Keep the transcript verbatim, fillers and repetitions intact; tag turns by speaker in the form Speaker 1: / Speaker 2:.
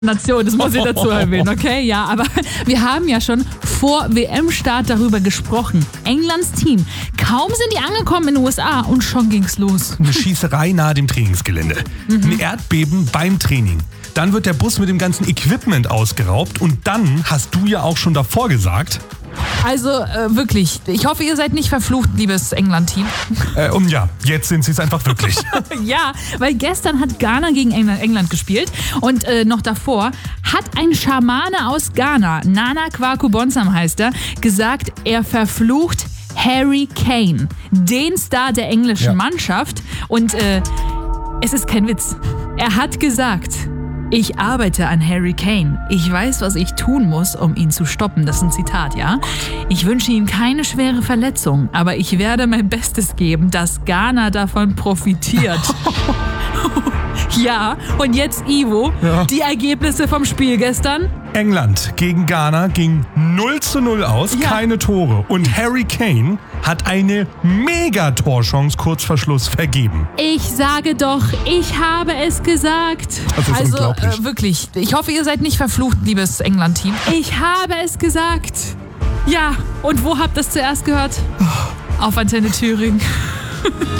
Speaker 1: Nation, das muss ich dazu erwähnen, okay? Ja, aber wir haben ja schon vor W M-Start darüber gesprochen. Englands Team, kaum sind die angekommen in den U S A und schon ging's los.
Speaker 2: Eine Schießerei nahe dem Trainingsgelände. Mhm. Ein Erdbeben beim Training. Dann wird der Bus mit dem ganzen Equipment ausgeraubt und dann hast du ja auch schon davor gesagt...
Speaker 1: Also äh, wirklich, ich hoffe, ihr seid nicht verflucht, liebes England-Team.
Speaker 2: Äh, und ja, jetzt sind sie es einfach wirklich.
Speaker 1: Ja, weil gestern hat Ghana gegen England, England gespielt und äh, noch davor hat ein Schamane aus Ghana, Nana Kwaku Bonsam heißt er, gesagt, er verflucht Harry Kane, den Star der englischen ja. Mannschaft. Und äh, es ist kein Witz. Er hat gesagt... Ich arbeite an Harry Kane. Ich weiß, was ich tun muss, um ihn zu stoppen. Das ist ein Zitat, ja? Ich wünsche ihm keine schwere Verletzung, aber ich werde mein Bestes geben, dass Ghana davon profitiert. Ja, und jetzt Ivo, ja. Die Ergebnisse vom Spiel gestern?
Speaker 2: England gegen Ghana ging null zu null aus, ja. Keine Tore. Und Harry Kane hat eine Mega-Torchance kurz vor Schluss vergeben.
Speaker 1: Ich sage doch, ich habe es gesagt.
Speaker 2: Das ist
Speaker 1: also
Speaker 2: unglaublich.
Speaker 1: Äh, wirklich, ich hoffe, ihr seid nicht verflucht, liebes England-Team. Ich habe es gesagt. Ja, und wo habt ihr es zuerst gehört? Auf Antenne Thüringen.